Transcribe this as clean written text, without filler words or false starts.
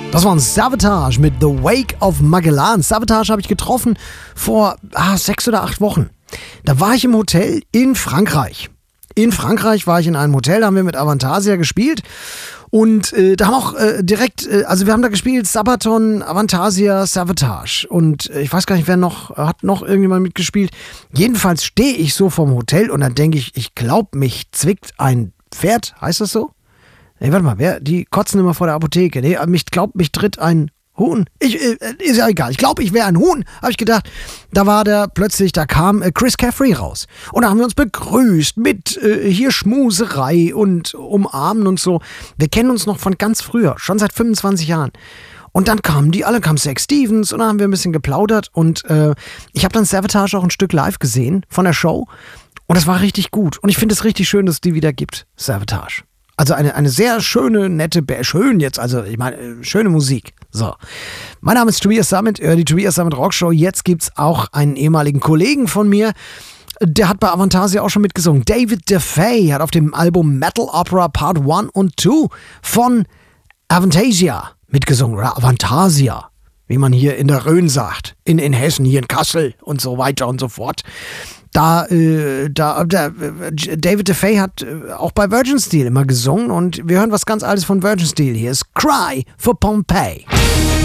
Das war ein Savatage mit The Wake of Magellan. Savatage habe ich getroffen vor 6 oder 8 Wochen. Da war ich im Hotel in Frankreich. In Frankreich war ich in einem Hotel, da haben wir mit Avantasia gespielt. Und da haben auch wir haben da gespielt Sabaton, Avantasia, Savatage. Und ich weiß gar nicht, hat noch irgendjemand mitgespielt. Jedenfalls stehe ich so vorm Hotel und dann denke ich glaube, mich zwickt ein Pferd, heißt das so? Nee, warte mal, die kotzen immer vor der Apotheke. Nee, mich tritt ein Huhn. Ist ja egal. Ich glaube, ich wäre ein Huhn, habe ich gedacht. Da kam Chris Caffrey raus. Und da haben wir uns begrüßt mit hier Schmuserei und Umarmen und so. Wir kennen uns noch von ganz früher, schon seit 25 Jahren. Und dann kamen Zach Stevens und dann haben wir ein bisschen geplaudert. Und ich habe dann Savatage auch ein Stück live gesehen von der Show. Und das war richtig gut. Und ich finde es richtig schön, dass es die wieder gibt, Savatage. Also eine sehr schöne, nette, schöne Musik. So. Mein Name ist Tobias Summit, die Tobias Summit Rockshow. Jetzt gibt's auch einen ehemaligen Kollegen von mir, der hat bei Avantasia auch schon mitgesungen. David DeFay hat auf dem Album Metal Opera Part 1 und 2 von Avantasia mitgesungen. Oder Avantasia, wie man hier in der Rhön sagt. In Hessen, hier in Kassel und so weiter und so fort. David DeFay hat auch bei Virgin Steel immer gesungen und wir hören was ganz Altes von Virgin Steel. Hier ist Cry for Pompeii.